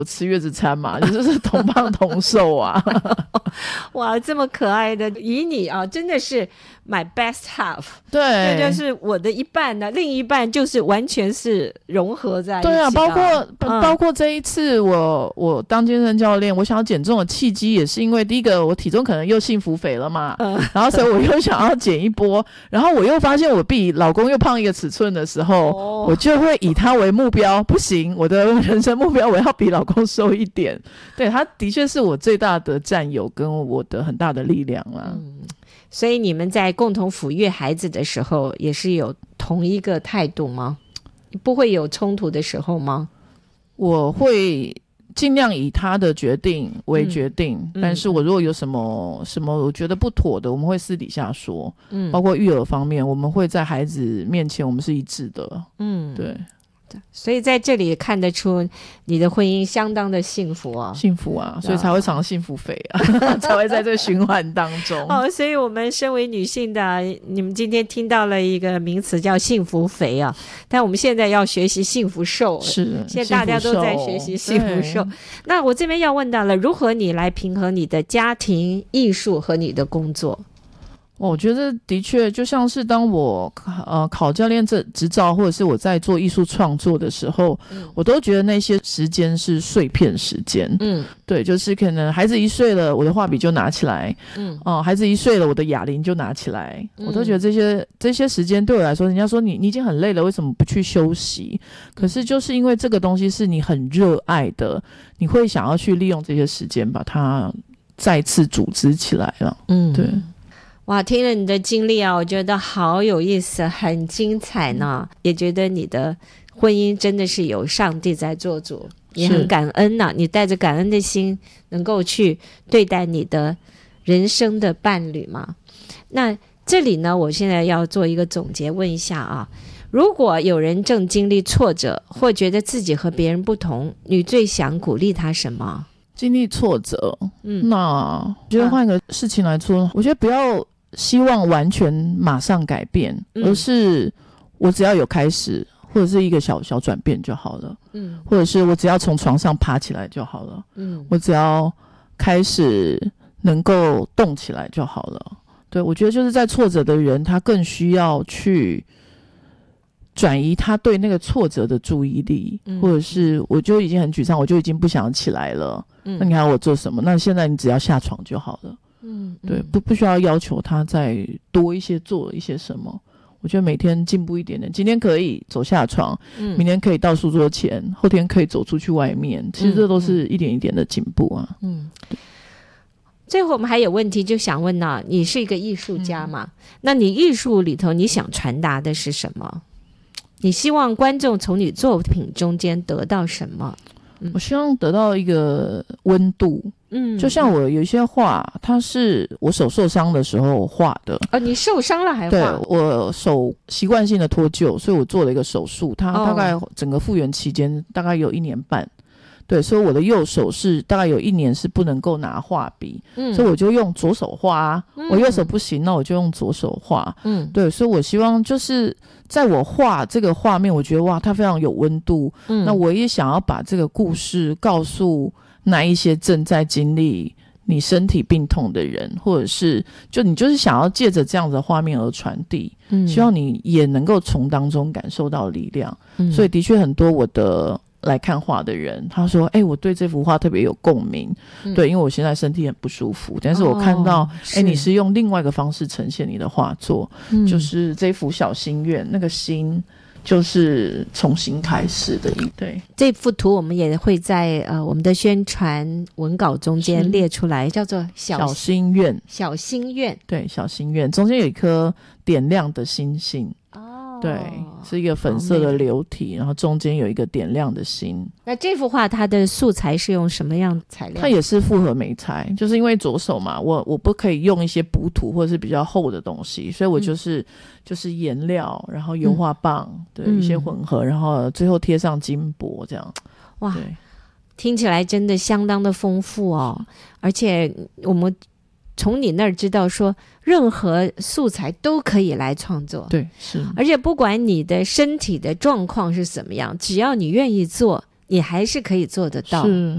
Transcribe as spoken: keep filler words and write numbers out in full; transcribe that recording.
吃月子餐嘛，就是同胖同瘦啊。 哇，这么可爱的以你啊，真的是 my best half。 对， 这就是我的一半呢，另一半就是完全是融合在一起的。 对啊，包括、 嗯、 包括这一次我我当健身教练，我想要减重的契机也是因为第一个我体重可能又幸福肥了嘛、嗯、然后所以我又想要减一波，然后我又发现我比老公又胖一个尺寸的时候、哦、我就会以他为目标，不行，我的人生目标我要比老公瘦一点。对，他的确是我最大的战友跟我的很大的力量啦、嗯， 所以你们在共同抚育孩子的时候也是有同一个态度吗？不会有冲突的时候吗？ 我会尽量以他的决定为决定、嗯、但是我如果有什么什么我觉得不妥的，我们会私底下说，嗯，包括育儿方面我们会在孩子面前我们是一致的，嗯，对。 所以在这里看得出你的婚姻相当的幸福啊， 幸福啊，所以才会常幸福肥啊，才会在这个循环当中。 哦，所以我们身为女性的，你们今天听到了一个名词叫幸福肥啊，但我们现在要学习幸福瘦， 是， 现在大家都在学习幸福瘦。那我这边要问到了，如何你来平衡你的家庭、艺术和你的工作？ 我觉得的确就像是当我呃考教练这执照，或者是我在做艺术创作的时候、嗯、我都觉得那些时间是碎片时间。嗯，对，就是可能孩子一岁了，我的画笔就拿起来，嗯，哦、呃，孩子一岁了，我的哑铃就拿起来、嗯、我都觉得这些这些时间对我来说，人家说你你已经很累了，为什么不去休息？可是就是因为这个东西是你很热爱的，你会想要去利用这些时间把它再次组织起来了。嗯，对。 哇，听了你的经历啊，我觉得好有意思，很精彩呢、嗯、也觉得你的婚姻真的是有上帝在做主，也很感恩呢、啊、你带着感恩的心能够去对待你的人生的伴侣嘛。那这里呢，我现在要做一个总结，问一下啊，如果有人正经历挫折或觉得自己和别人不同，你最想鼓励他什么？ 经历挫折，嗯，那我觉得换一个事情来说、啊、我觉得不要希望完全马上改变、嗯、而是我只要有开始或者是一个小小转变就好了，嗯，或者是我只要从床上爬起来就好了，嗯，我只要开始能够动起来就好了。对，我觉得就是在挫折的人他更需要去转移他对那个挫折的注意力、嗯、或者是我就已经很沮丧，我就已经不想起来了、嗯、那你还要我做什么？那现在你只要下床就好了，嗯，对，不不需要要求他再多一些做一些什么。我觉得每天进步一点点，今天可以走下床、嗯、明天可以到书桌前，后天可以走出去外面，其实这都是一点一点的进步啊。嗯， 最后我们还有问题就想问呢，你是一个艺术家嘛、嗯、那你艺术里头你想传达的是什么？你希望观众从你作品中间得到什么？ 我希望得到一个温度，嗯，就像我有一些画，它是我手受伤的时候画的。 哦，你受伤了还画？ 对，我手习惯性的脱臼，所以我做了一个手术，它大概整个复原期间大概有一年半。对，所以我的右手是大概有一年是不能够拿画笔、嗯、所以我就用左手画啊、嗯、我右手不行，那我就用左手画。嗯，对，所以我希望就是在我画这个画面，我觉得哇它非常有温度、嗯、那我也想要把这个故事告诉那一些正在经历你身体病痛的人，或者是就你就是想要借着这样的画面而传递、嗯、希望你也能够从当中感受到力量、嗯、所以的确很多我的来看画的人他说哎、欸，我对这幅画特别有共鸣、嗯、对，因为我现在身体很不舒服，但是我看到哎、哦欸，你是用另外一个方式呈现你的画作、嗯、就是这幅小心愿，那个心就是从新开始的。对， 这幅图我们也会在呃我们的宣传文稿中间列出来，叫做小小心愿。 小心愿， 对，小心愿中间有一颗点亮的星星。哦，对，是一个粉色的流体，然后中间有一个点亮的心。 那这幅画它的素材是用什么样材料？ 它也是复合媒材，就是因为左手嘛，我我不可以用一些补土或者是比较厚的东西，所以我就是、嗯、就是颜料，然后油画棒、嗯、对、嗯、一些混合，然后最后贴上金箔这样。 哇，听起来真的相当的丰富哦，而且我们从你那儿知道说任何素材都可以来创作。 对，是， 而且不管你的身体的状况是怎么样，只要你愿意做，你还是可以做得到。 是，